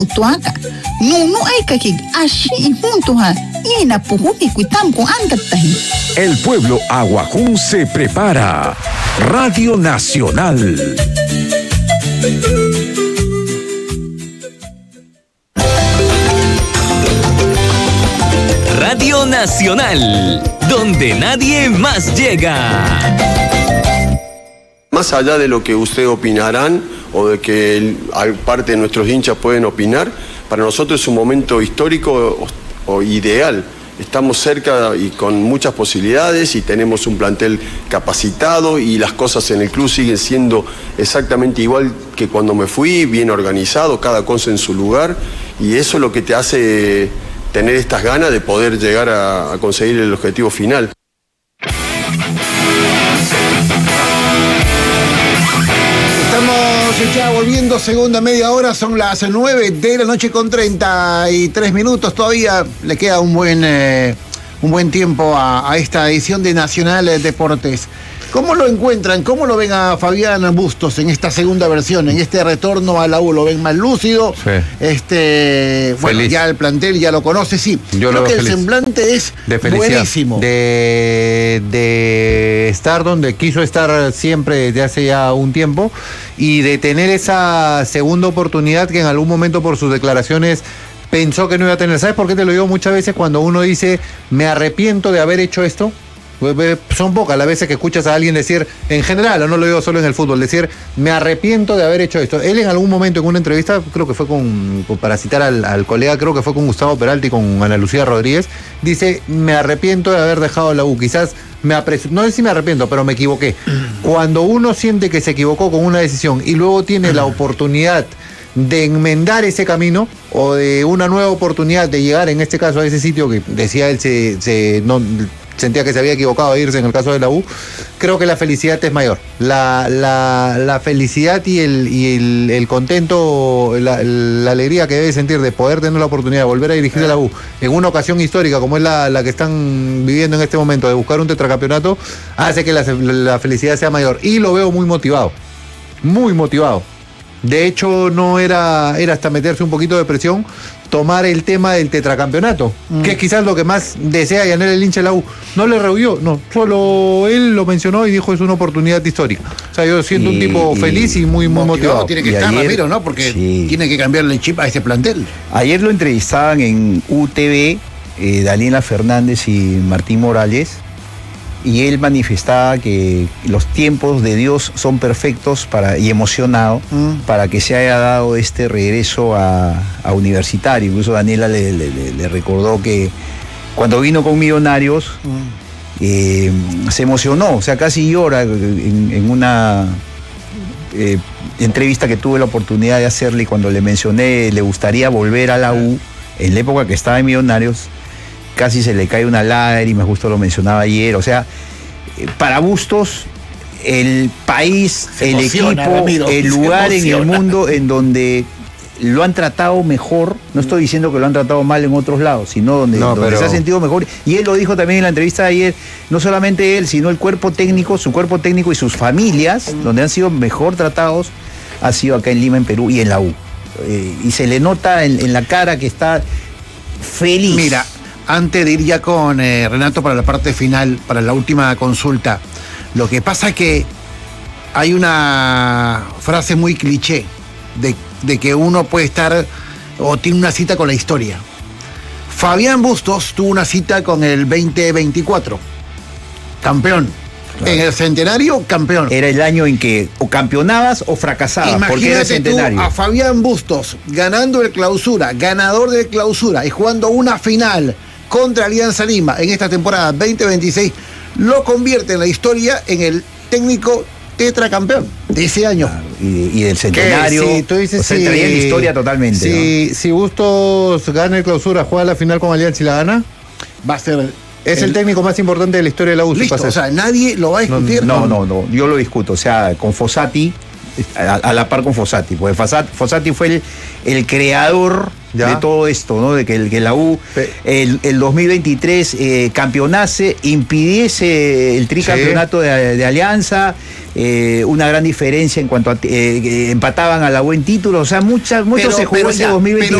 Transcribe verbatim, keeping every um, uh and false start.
tuaca. No, no hay que así y juntos a y na pujuki cuitam con andatahi. El pueblo aguajún se prepara. Radio Nacional. Radio Nacional, donde nadie más llega. Más allá de lo que ustedes opinarán o de que el, parte de nuestros hinchas pueden opinar, para nosotros es un momento histórico o, o ideal. Estamos cerca y con muchas posibilidades y tenemos un plantel capacitado y las cosas en el club siguen siendo exactamente igual que cuando me fui, bien organizado, cada cosa en su lugar, y eso es lo que te hace tener estas ganas de poder llegar a, a conseguir el objetivo final. Estamos ya volviendo, segunda media hora, son las nueve de la noche con treinta y tres minutos, todavía le queda un buen, eh, un buen tiempo a, a esta edición de Nacional Deportes. ¿Cómo lo encuentran? ¿Cómo lo ven a Fabián Bustos en esta segunda versión, en este retorno a la U? ¿Lo ven más lúcido? Sí. Este, bueno, feliz. Ya el plantel ya lo conoce, sí. Yo Creo lo que veo el feliz. semblante es De felicidad. buenísimo. De, de estar donde quiso estar siempre desde hace ya un tiempo y de tener esa segunda oportunidad que en algún momento por sus declaraciones pensó que no iba a tener. ¿Sabes por qué te lo digo? Muchas veces cuando uno dice, me arrepiento de haber hecho esto, son pocas las veces que escuchas a alguien decir, en general, no lo digo solo en el fútbol, decir, me arrepiento de haber hecho esto. Él en algún momento en una entrevista, creo que fue con, para citar al, al colega, creo que fue con Gustavo Peralta y con Ana Lucía Rodríguez, dice, me arrepiento de haber dejado la U, quizás me aprecio, no sé si me arrepiento, pero me equivoqué. Cuando uno siente que se equivocó con una decisión y luego tiene la oportunidad de enmendar ese camino o de una nueva oportunidad de llegar en este caso a ese sitio que decía él se, se no sentía que se había equivocado de irse en el caso de la U, creo que la felicidad es mayor. La, la, la felicidad y el, y el, el contento, la, la alegría que debe sentir de poder tener la oportunidad de volver a dirigir a la U en una ocasión histórica como es la, la que están viviendo en este momento, de buscar un tetracampeonato, hace que la, la felicidad sea mayor. Y lo veo muy motivado, muy motivado. De hecho, no era, era hasta meterse un poquito de presión, tomar el tema del tetracampeonato, mm. que es quizás lo que más desea y anhela el hincha de la U. No le rehuyó, no, solo él lo mencionó y dijo es una oportunidad histórica. O sea, yo siento y, un tipo y feliz y muy, muy motivado. Tiene que y estar, ayer, Ramiro, ¿no? Porque sí. tiene que cambiarle el chip a este plantel. Ayer lo entrevistaban en U T V, eh, Daniela Fernández y Martín Morales, y él manifestaba que los tiempos de Dios son perfectos para, y emocionado mm. para que se haya dado este regreso a, a Universitario. Incluso Daniela le, le, le recordó que cuando vino con Millonarios mm. eh, se emocionó, o sea, casi llora en, en una eh, entrevista que tuve la oportunidad de hacerle, y cuando le mencioné le gustaría volver a la U en la época que estaba en Millonarios, casi se le cae una lágrima, justo lo mencionaba ayer. O sea, para Bustos, el país, se el emociona, equipo, Ramiro, el lugar en el mundo en donde lo han tratado mejor, no estoy diciendo que lo han tratado mal en otros lados, sino donde, no, donde pero... se ha sentido mejor. Y él lo dijo también en la entrevista de ayer, no solamente él, sino el cuerpo técnico, su cuerpo técnico y sus familias, donde han sido mejor tratados, ha sido acá en Lima, en Perú y en la U. Eh, y se le nota en, en la cara que está feliz. Mira, antes de ir ya con eh, Renato para la parte final, para la última consulta, lo que pasa es que hay una frase muy cliché de, de que uno puede estar o tiene una cita con la historia. Fabián Bustos tuvo una cita con el veinte veinticuatro, campeón. Claro. En el centenario, campeón. Era el año en que o campeonabas o fracasabas. Imagínate porque era el centenario. Tú a Fabián Bustos ganando el clausura, ganador del clausura y jugando una final contra Alianza Lima en esta temporada veinte veintiséis, lo convierte en la historia en el técnico tetracampeón de ese año. Claro, y, y del centenario. Que, sí, tú dices, o sea, sí, traía la historia totalmente. Sí, ¿no? Si Bustos gana el clausura, juega la final con Alianza y la gana, va a ser... Es el, el técnico más importante de la historia de la U. Listo, o sea, nadie lo va a discutir. No, no, no, yo lo discuto. O sea, con Fossati, a, a la par con Fossati, porque Fossati, Fossati fue el, el creador Ya. de todo esto, ¿no? De que, el, que la U el, el dos mil veintitrés eh, campeonase, impidiese el tricampeonato sí. de, de Alianza, eh, una gran diferencia en cuanto a eh, empataban a la U en títulos, o sea, muchas, mucho Pero- se jugó pero ese ya, dos mil veintitrés.